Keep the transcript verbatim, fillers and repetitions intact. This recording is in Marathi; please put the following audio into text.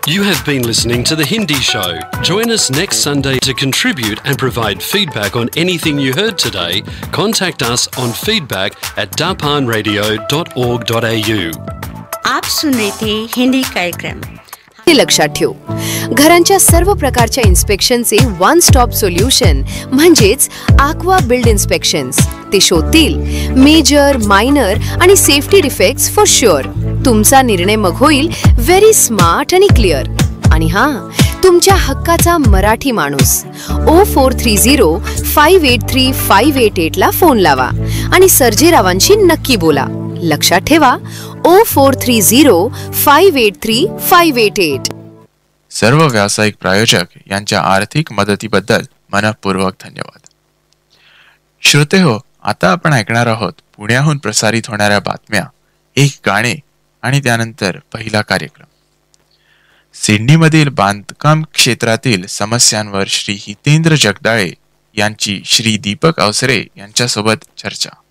You have been listening to The Hindi Show. Join us next Sunday to contribute and provide feedback on anything you heard today. Contact us on feedback at dapan radio dot org dot a u. आप सुन रहे थे हिंदी कार्यक्रम. हे लक्षात ठेव, घरांच्या सर्व प्रकारच्या इन्स्पेक्शनचे वन स्टॉप सोल्युशन म्हणजेच आक्वा बिल्ड इन्स्पेक्शन्स. ते शोधतील मेजर, मायनर आणि सेफ्टी डिफेक्ट्स फॉर शुअर. तुमचा निर्णय मग होईल व्हेरी स्मार्ट आणि क्लिअर. आणि हां, तुमच्या हक्काचा मराठी माणूस O four three zero five eight three five eight eight ला फोन लावा आणि सर्जेरावांशी नक्की बोला. लक्षात ठेवा, O four three zero five eight three five eight eight. सर्व व्यावसायिक प्रायोजक यांच्या आर्थिक मदतीबद्दल मनपूर्वक धन्यवाद. श्रोते हो, आता आपण ऐकणार आहोत पुण्याहून प्रसारित होणाऱ्या बातम्या, एक गाणे आणि त्यानंतर पहिला कार्यक्रम. सिडनीमधील बांधकाम क्षेत्रातील समस्यांवर श्री हितेंद्र जगदाळे यांची श्री दीपक अवसरे यांच्यासोबत चर्चा.